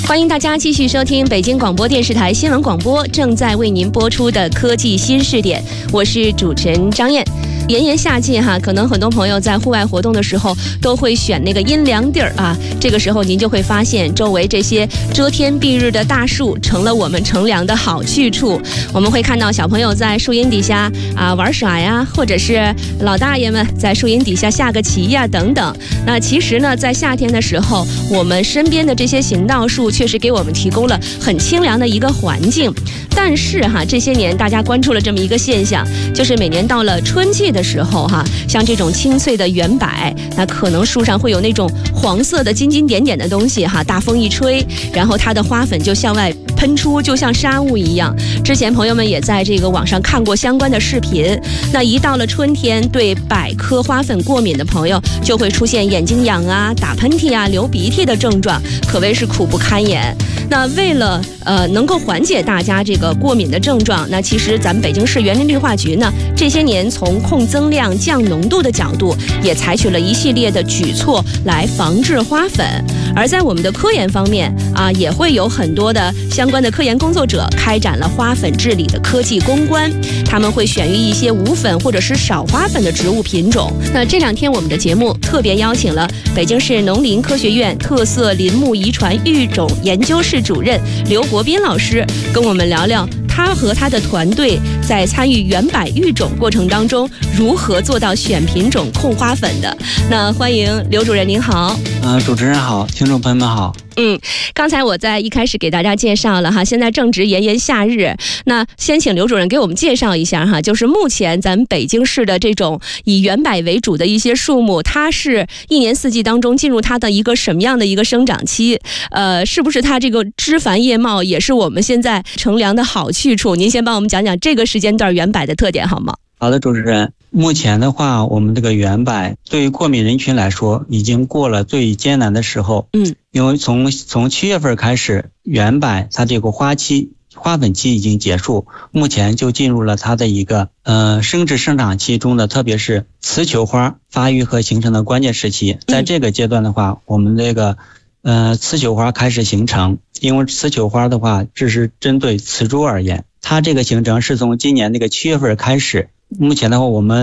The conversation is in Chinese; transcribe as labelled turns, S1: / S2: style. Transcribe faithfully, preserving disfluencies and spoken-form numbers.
S1: 欢迎大家继续收听北京广播电视台新闻广播正在为您播出的科技新视点，我是主持人张燕。炎炎夏季哈，可能很多朋友在户外活动的时候都会选那个阴凉地儿啊。这个时候您就会发现，周围这些遮天蔽日的大树成了我们乘凉的好去处。我们会看到小朋友在树荫底下啊玩耍呀，或者是老大爷们在树荫底下下个棋呀等等。那其实呢，在夏天的时候，我们身边的这些行道树确实给我们提供了很清凉的一个环境。但是哈，这些年大家关注了这么一个现象，就是每年到了春季的时候哈，像这种青翠的圆柏，那可能树上会有那种黄色的金金点点的东西哈，大风一吹，然后它的花粉就向外喷出，就像沙雾一样。之前朋友们也在这个网上看过相关的视频。那一到了春天，对柏科花粉过敏的朋友就会出现眼睛痒啊、打喷嚏啊、流鼻涕的症状，可谓是苦不堪言。那为了呃能够缓解大家这个过敏的症状，那其实咱们北京市园林绿化局呢，这些年从控增量、降浓度的角度，也采取了一系列的举措来防治花粉。而在我们的科研方面啊，也会有很多的相关的科研工作者开展了花粉治理的科技攻关，他们会选育一些无粉或者是少花粉的植物品种。那这两天我们的节目特别邀请了北京市农林科学院特色林木遗传育种研究室主任刘国斌老师，跟我们聊聊他和他的团队在参与原柏育种过程当中如何做到选品种控花粉的。那欢迎刘主任，您好。
S2: 呃，主持人好，听众朋友们好。
S1: 嗯，刚才我在一开始给大家介绍了哈，现在正值炎炎夏日，那先请刘主任给我们介绍一下哈，就是目前咱们北京市的这种以原柏为主的一些树木，它是一年四季当中进入它的一个什么样的一个生长期？呃，是不是它这个枝繁叶茂也是我们现在乘凉的好去处？您先帮我们讲讲这个时间段原柏的特点好吗？
S2: 好的，主持人。目前的话，我们这个原柏对于过敏人群来说，已经过了最艰难的时候。嗯，因为从从七月份开始，原柏它这个花期、花粉期已经结束，目前就进入了它的一个呃生殖生长期中的，特别是雌球花发育和形成的关键时期。在这个阶段的话，我们这个呃雌球花开始形成，因为雌球花的话，这是针对雌株而言，它这个形成是从今年这个七月份开始。目前的话，我们